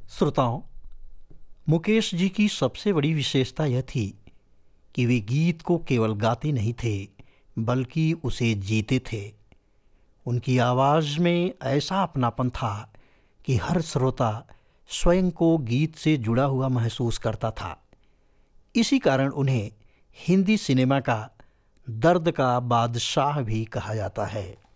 श्रोताओं, मुकेश जी की सबसे बड़ी विशेषता यह थी कि वे गीत को केवल गाते नहीं थे बल्कि उसे जीते थे। उनकी आवाज़ में ऐसा अपनापन था कि हर श्रोता स्वयं को गीत से जुड़ा हुआ महसूस करता था। इसी कारण उन्हें हिंदी सिनेमा का दर्द का बादशाह भी कहा जाता है।